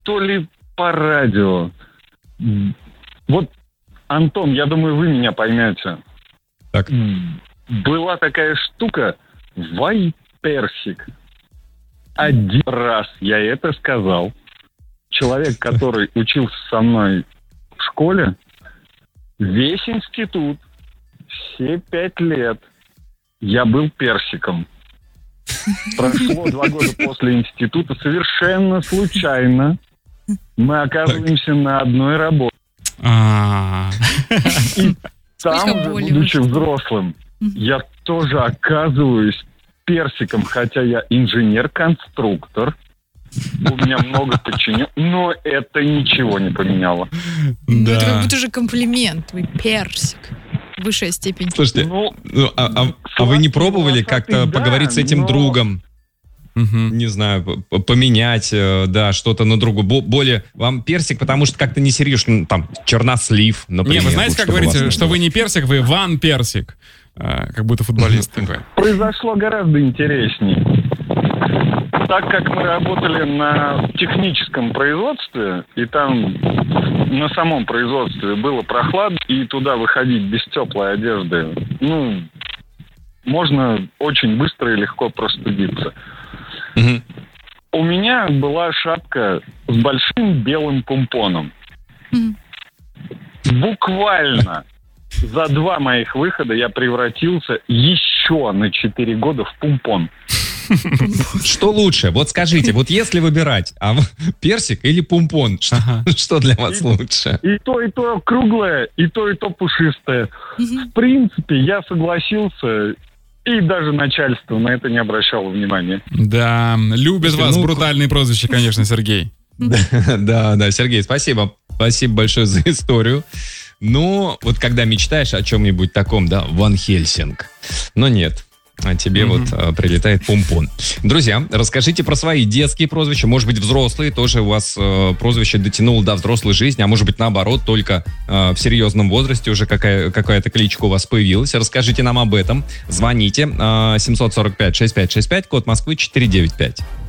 то ли по радио. Вот, Антон, я думаю, вы меня поймете. Так. Была такая штука вай-персик. Один раз я это сказал. Человек, который учился со мной в школе, весь институт, все 5 лет, я был персиком. Прошло 2 года после института, совершенно случайно мы оказываемся на одной работе. И там, будучи взрослым, я тоже оказываюсь персиком, хотя я инженер-конструктор. У меня много подчиненных, но это ничего не поменяло. Да. Это как будто же комплимент. Вы персик. Высшая степень. Слушайте, а вы не пробовали как-то поговорить с этим другом? Не знаю, поменять, да, что-то на другую. Более вам персик, потому что как-то не серьезно, там, чернослив, например. Не, вы знаете, как говорите, что вы не персик, вы Ван Персик. Как будто футболист такой. Произошло гораздо интереснее. Так как мы работали на техническом производстве, и там на самом производстве было прохладно, и туда выходить без теплой одежды, можно очень быстро и легко простудиться. У меня была шапка с большим белым помпоном. Буквально за 2 моих выхода я превратился еще на 4 года в помпон. Что лучше? Вот скажите, вот если выбирать, персик или помпон, что для вас лучше? И то круглое, и то пушистое. В принципе, я согласился, и даже начальство на это не обращало внимания. Да, любит вас брутальные прозвища, конечно, Сергей. Да, Сергей, спасибо. Спасибо большое за историю. Но вот когда мечтаешь о чем-нибудь таком, да, Ван Хельсинг, но нет. А тебе вот прилетает помпон. Друзья, расскажите про свои детские прозвища. Может быть, взрослые тоже у вас прозвище дотянуло до взрослой жизни, а может быть, наоборот, только в серьезном возрасте уже какая-то кличка у вас появилась. Расскажите нам об этом. Звоните 745-6565, код Москвы 495.